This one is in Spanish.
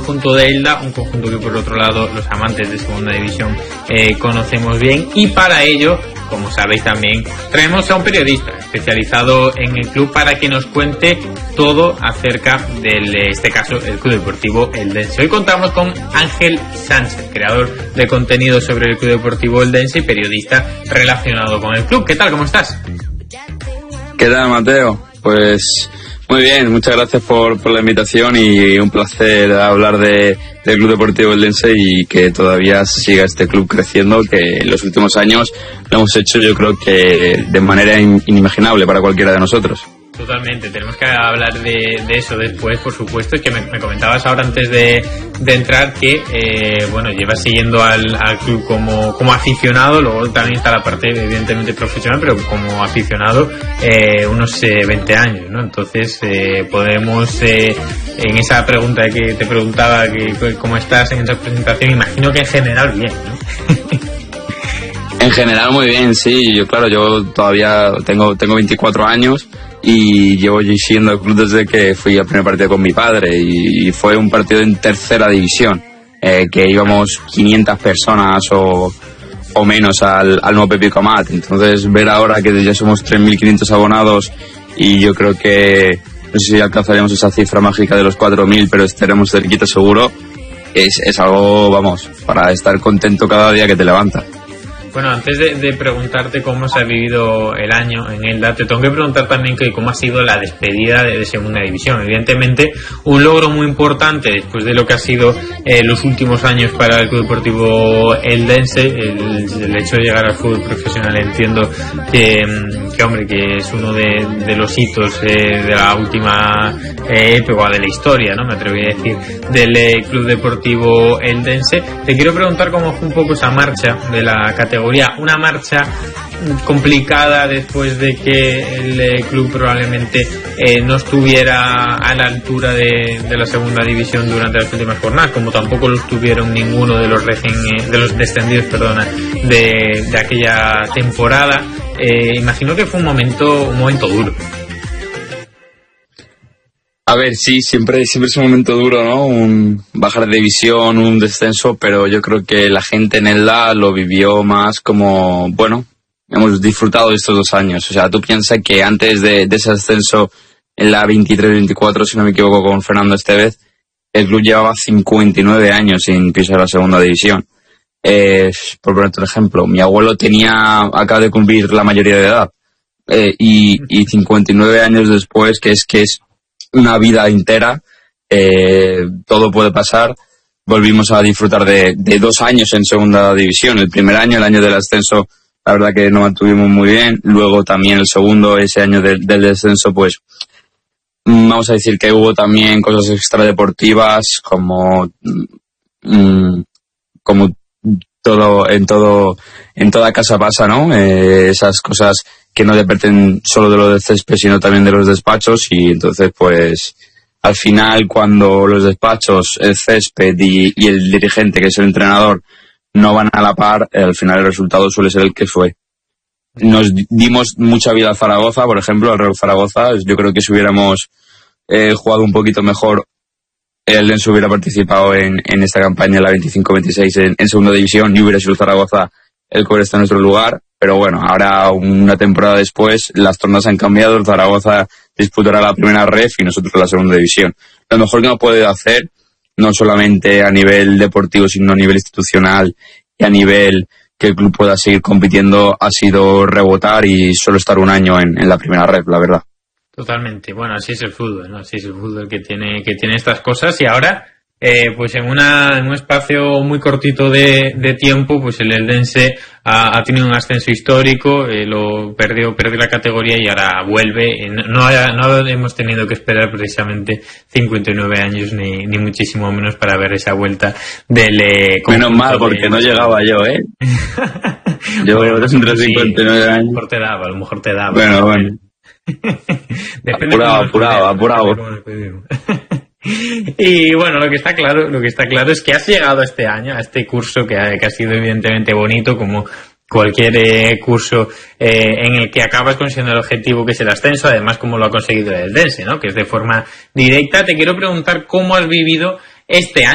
conjunto de Elda, un conjunto que por otro lado los amantes de segunda división conocemos bien, y para ello, como sabéis también, traemos a un periodista especializado en el club para que nos cuente todo acerca de este caso, el Club Deportivo Eldense. Hoy contamos con Ángel Sánchez, creador de contenido sobre el Club Deportivo Eldense y periodista relacionado con el club. ¿Qué tal? ¿Cómo estás? ¿Qué tal, Mateo? Pues muy bien, muchas gracias por la invitación y un placer hablar del Club Deportivo Eldense y que todavía siga este club creciendo, que en los últimos años lo hemos hecho, yo creo que de manera inimaginable para cualquiera de nosotros. Totalmente, tenemos que hablar de eso después, por supuesto. Es que me comentabas ahora antes de entrar que llevas siguiendo al club como aficionado, luego también está la parte evidentemente profesional, pero como aficionado unos 20 años, ¿no? Entonces podemos, en esa pregunta que te preguntaba que cómo estás en esa presentación, imagino que en general bien, ¿no? En general muy bien, sí. Yo todavía tengo 24 años y llevo siguiendo el club desde que fui al primer partido con mi padre, y fue un partido en tercera división, que íbamos 500 personas o menos al nuevo Pepico Amat. Entonces ver ahora que ya somos 3.500 abonados, y yo creo que no sé si alcanzaremos esa cifra mágica de los 4.000, pero estaremos cerquita seguro. Es algo, vamos, para estar contento cada día que te levantas. Bueno, antes de preguntarte cómo se ha vivido el año en Elda, te tengo que preguntar también cómo ha sido la despedida de segunda división. Evidentemente, un logro muy importante después de lo que ha sido los últimos años para el Club Deportivo Eldense, el hecho de llegar al fútbol profesional. Entiendo que es uno de los hitos de la última época de la historia, ¿no? Me atrevería a decir, del Club Deportivo Eldense. Te quiero preguntar cómo fue un poco esa marcha de la categoría. Una marcha complicada después de que el club probablemente no estuviera a la altura de la segunda división durante las últimas jornadas, como tampoco lo estuvieron ninguno de los descendidos, de aquella temporada. Imagino que fue un momento duro. A ver, sí, siempre es un momento duro, ¿no? Un bajar de división, un descenso, pero yo creo que la gente en Elda lo vivió más como, bueno, hemos disfrutado de estos 2 años. O sea, tú piensas que antes de ese ascenso en la 23-24, si no me equivoco, con Fernando Estevez, el club llevaba 59 años sin pisar la segunda división. Por ponerte un ejemplo, mi abuelo acaba de cumplir la mayoría de edad, y 59 años después, que es una vida entera, todo puede pasar. Volvimos a disfrutar de 2 años en segunda división. El primer año, el año del ascenso, la verdad que nos mantuvimos muy bien. Luego también el segundo, ese año del descenso, pues vamos a decir que hubo también cosas extradeportivas, como todo en toda casa pasa, ¿no? Esas cosas que no dependen solo de lo del césped, sino también de los despachos, y entonces pues al final, cuando los despachos, el césped y el dirigente, que es el entrenador, no van a la par, al final el resultado suele ser el que fue. Nos dimos mucha vida a Zaragoza, por ejemplo, al Real Zaragoza. Yo creo que si hubiéramos jugado un poquito mejor, el Eldense hubiera participado en esta campaña, la 25-26, en segunda división, y hubiera sido Zaragoza el que está en nuestro lugar. Pero bueno, ahora, una temporada después, las tornas han cambiado. El Zaragoza disputará la primera ref y nosotros la segunda división. Lo mejor que nos puede hacer, no solamente a nivel deportivo, sino a nivel institucional y a nivel que el club pueda seguir compitiendo, ha sido rebotar y solo estar 1 año en la primera ref, la verdad. Totalmente. Bueno, así es el fútbol, ¿no? Así es el fútbol que tiene estas cosas. Y ahora, pues en un espacio muy cortito de tiempo, pues el Eldense ha tenido un ascenso histórico, perdió la categoría y ahora vuelve. No hemos tenido que esperar precisamente 59 años ni muchísimo menos para ver esa vuelta del menos mal, porque no llegaba yo, yo entre 59 años. A lo mejor te daba. Bueno. Apurado. Y bueno, lo que está claro es que has llegado este año, a este curso que ha sido evidentemente bonito, como cualquier curso en el que acabas consiguiendo el objetivo, que es el ascenso, además como lo ha conseguido el Eldense, ¿no? Que es de forma directa. Te quiero preguntar cómo has vivido este año.